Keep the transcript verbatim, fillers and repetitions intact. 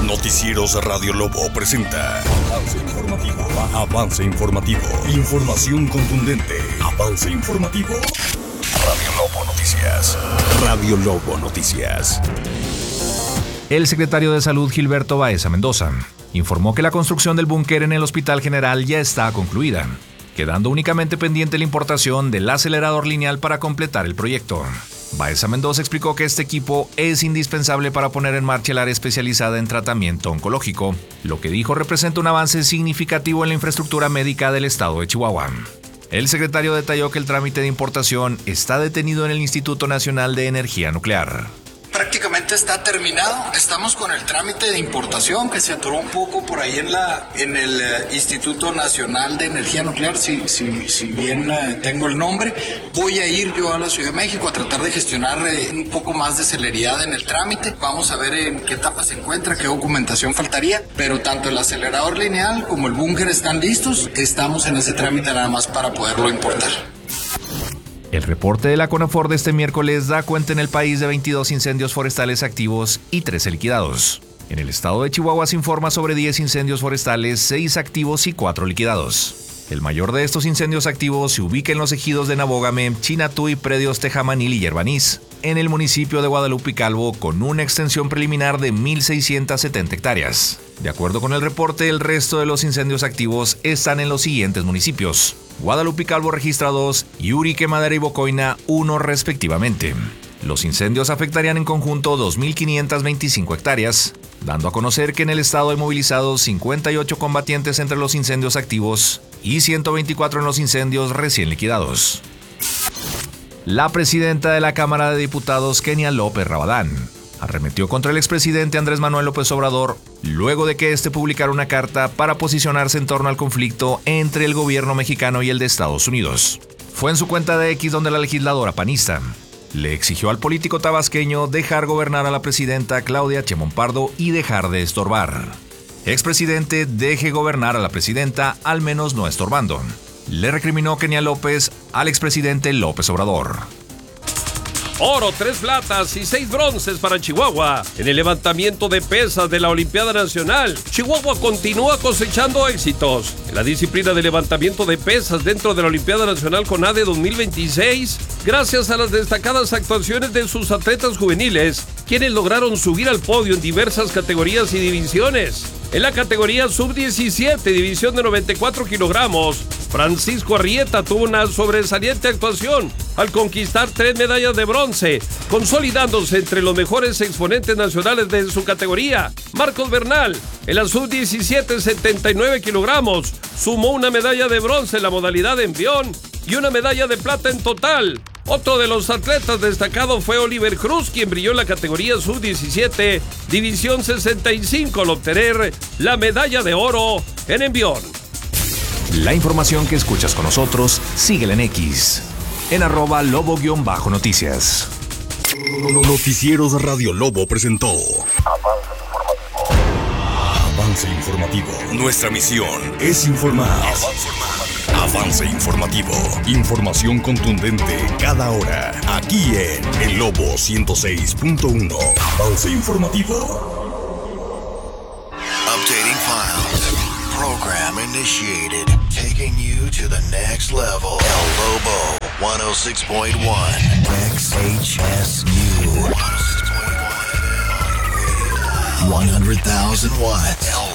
Noticieros Radio Lobo presenta Avance Informativo. Avance Informativo. Información contundente. Avance Informativo. Radio Lobo Noticias. Radio Lobo Noticias. El secretario de Salud, Gilberto Baeza Mendoza, informó que la construcción del búnker en el Hospital General ya está concluida, quedando únicamente pendiente la importación del acelerador lineal para completar el proyecto. Baeza Mendoza explicó que este equipo es indispensable para poner en marcha el área especializada en tratamiento oncológico, lo que dijo representa un avance significativo en la infraestructura médica del estado de Chihuahua. El secretario detalló que el trámite de importación está detenido en el Instituto Nacional de Energía Nuclear. Prácticamente está terminado. Estamos con el trámite de importación que se atoró un poco por ahí en la en el uh, Instituto Nacional de Energía Nuclear, si, si, si bien uh, tengo el nombre. Voy a ir yo a la Ciudad de México a tratar de gestionar uh, un poco más de celeridad en el trámite. Vamos a ver en qué etapa se encuentra, qué documentación faltaría, pero tanto el acelerador lineal como el búnker están listos. Estamos en ese trámite nada más para poderlo importar. El reporte de la CONAFOR de este miércoles da cuenta en el país de veintidós incendios forestales activos y trece liquidados. En el estado de Chihuahua se informa sobre diez incendios forestales, seis activos y cuatro liquidados. El mayor de estos incendios activos se ubica en los ejidos de Nabógame, Chinatú y predios Tejamanil y Yerbanís, en el municipio de Guadalupe y Calvo, con una extensión preliminar de mil seiscientas setenta hectáreas. De acuerdo con el reporte, el resto de los incendios activos están en los siguientes municipios: Guadalupe y Calvo registra dos y Urique, Madera y Bocoina uno respectivamente. Los incendios afectarían en conjunto dos mil quinientas veinticinco hectáreas, dando a conocer que en el estado hay movilizados cincuenta y ocho combatientes entre los incendios activos y ciento veinticuatro en los incendios recién liquidados. La presidenta de la Cámara de Diputados, Kenia López Rabadán, arremetió contra el expresidente Andrés Manuel López Obrador luego de que éste publicara una carta para posicionarse en torno al conflicto entre el gobierno mexicano y el de Estados Unidos. Fue en su cuenta de X donde la legisladora panista le exigió al político tabasqueño dejar gobernar a la presidenta Claudia Sheinbaum Pardo y dejar de estorbar. Expresidente, deje gobernar a la presidenta, al menos no estorbando, le recriminó Kenia López al expresidente López Obrador. Oro, tres platas y seis bronces para Chihuahua. En el levantamiento de pesas de la Olimpiada Nacional, Chihuahua continúa cosechando éxitos. En la disciplina de levantamiento de pesas dentro de la Olimpiada Nacional CONADE dos mil veintiséis, gracias a las destacadas actuaciones de sus atletas juveniles, quienes lograron subir al podio en diversas categorías y divisiones. En la categoría sub diecisiete, división de noventa y cuatro kilogramos, Francisco Arrieta tuvo una sobresaliente actuación al conquistar tres medallas de bronce, consolidándose entre los mejores exponentes nacionales de su categoría. Marcos Bernal, en la sub diecisiete, setenta y nueve kilogramos, sumó una medalla de bronce en la modalidad de envión y una medalla de plata en total. Otro de los atletas destacados fue Oliver Cruz, quien brilló en la categoría sub diecisiete, división sesenta y cinco, al obtener la medalla de oro en envión. La información que escuchas con nosotros, síguela en X, en arroba lobo-noticias. Noticieros Radio Lobo presentó Avance Informativo. Avance Informativo. Nuestra misión es informar. Avance Informativo. Información contundente cada hora. Aquí en El Lobo ciento seis punto uno. Avance Informativo. Updating files. Program initiated. Taking you to the next level. El Lobo one oh six point one. X H S U. one hundred thousand watts.